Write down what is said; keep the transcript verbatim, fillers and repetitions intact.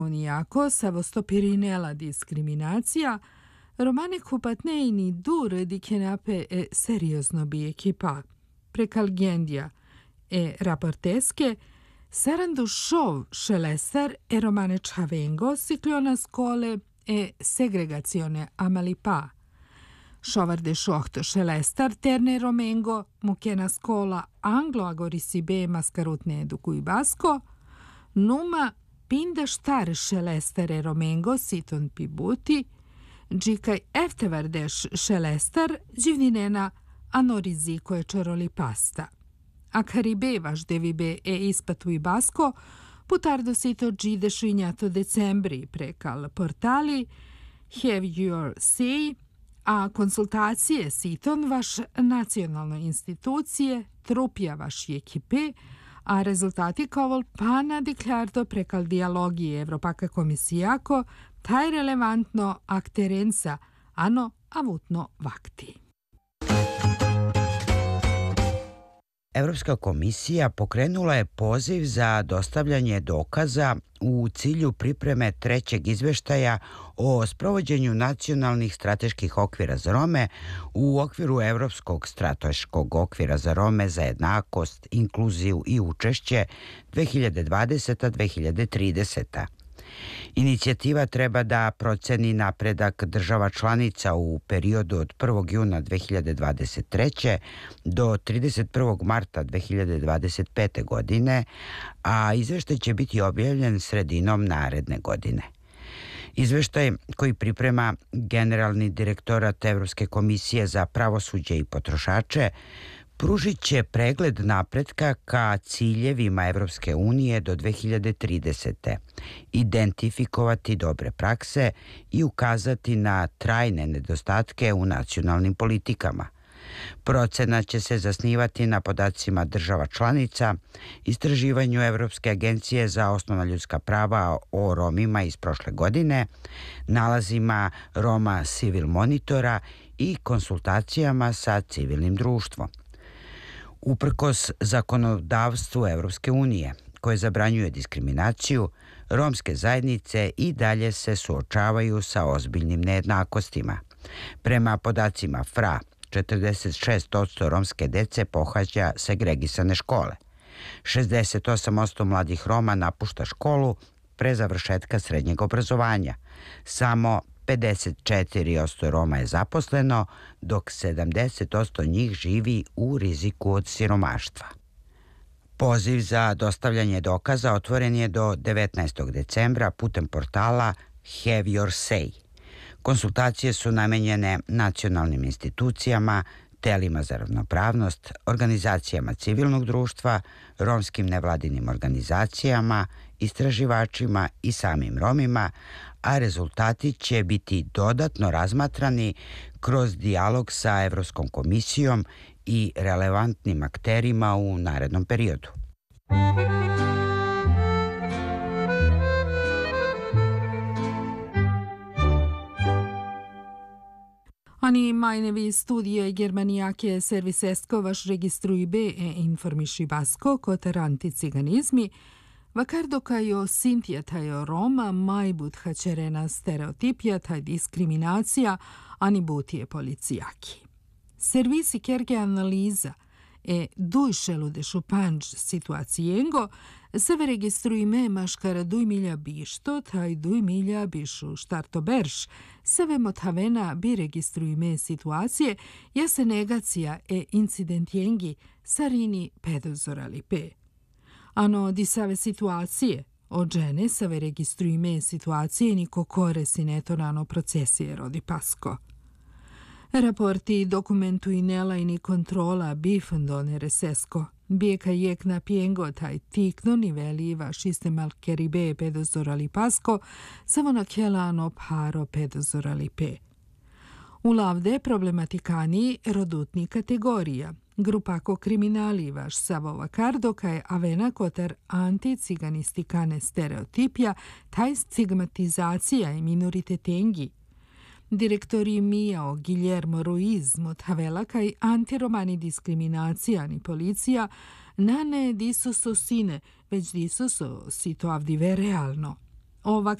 Iako savostopirinella discriminația, romane cupatneini dur di chenape e seriozno bi echipa. Precalgendia e raportesche saranno show scelesser e romane chavengo ciclona scole e segregazione amalipa. Šovar de šohto šelestar terne romengo, mukena skola anglo agorisibe maskarutne edukuj basko, numa pinda štar šelestare romengo siton pibuti, džikaj eftevardeš šelestar dživninena anoriziko je čoroli pasta. A karibe vaš devibe e ispatuj basko, putardo sito džidešu injato decembri prekal portali Have Your Say, a konsultacije siton vaš nacionalno institucije, trupja vaš ekipe, a rezultati kovol pana deklarto prekal dialogije Evropaka komisijako, taj relevantno akterenca, ano avutno vakti. Evropska komisija pokrenula je poziv za dostavljanje dokaza u cilju pripreme trećeg izveštaja o sprovođenju nacionalnih strateških okvira za Rome u okviru Evropskog strateškog okvira za Rome za jednakost, inkluziju i učešće dve hiljade dvadeseta do dve hiljade trideseta. Inicijativa treba da proceni napredak država članica u periodu od prvog juna dve hiljade dvadeset treće do trideset prvog marta dve hiljade dvadeset pete. godine, a izveštaj će biti objavljen sredinom naredne godine. Izveštaj koji priprema Generalni direktorat Evropske komisije za pravosuđe i potrošače pružit će pregled napretka ka ciljevima Evropske unije do dve hiljade tridesete. identifikovati dobre prakse i ukazati na trajne nedostatke u nacionalnim politikama. Procena će se zasnivati na podacima država članica, istraživanju Evropske agencije za osnovna ljudska prava o Romima iz prošle godine, nalazima Roma Civil Monitora i konsultacijama sa civilnim društvom. Uprkos zakonodavstvu Evropske unije, koje zabranjuje diskriminaciju, romske zajednice i dalje se suočavaju sa ozbiljnim nejednakostima. Prema podacima F R A, četrdeset šest posto romske dece pohađa segregisane škole. šezdeset osam posto mladih Roma napušta školu pre završetka srednjeg obrazovanja. Samo pedeset četiri posto Roma je zaposleno, dok sedamdeset posto njih živi u riziku od siromaštva. Poziv za dostavljanje dokaza otvoren je do devetnaestog decembra putem portala Have Your Say. Konsultacije su namenjene nacionalnim institucijama, telima za ravnopravnost, organizacijama civilnog društva, romskim nevladinim organizacijama, istraživačima i samim Romima, a rezultati će biti dodatno razmatrani kroz dijalog sa Evropskom komisijom i relevantnim akterima u narednom periodu. Ani majnevi studije Germanijake servis esko vaš registrujbe e informiši basko koter anticiganizmi, vakar dokajo sintijatajo Roma majbut hačerena stereotipijata diskriminacija, ani butije policijaki. Servisi kerge analiza e dujšelu de šupanč situacijengo se registrujme maškara duj milja bišto, taj duj milja bišu štarto berš, seve motavena bi registrujme situacije, ja se negacija e incidentjengi sarini pedozorali pe. Ano di save situacije, od žene save registrujme situacije niko kore si netonano procesije rodi pasko. Raporti dokumentuj nelajni kontrola bifondone resesko, bijeka jek na pijengo taj tikno niveli vaš istemal keribe pedozorali pasko, samo na kelano paro pedozorali pe. U lavde problematikani rodutni kategorija, grupako kriminali vaš savova kardoka je avena kotar anticiganistikane stereotipija, taj stigmatizacija i minoritetengi. Direktori Mijao Guillermo Ruiz motavela kaj antiromani diskriminacija ni policija na ne diso so sine, već diso so situativde realno. O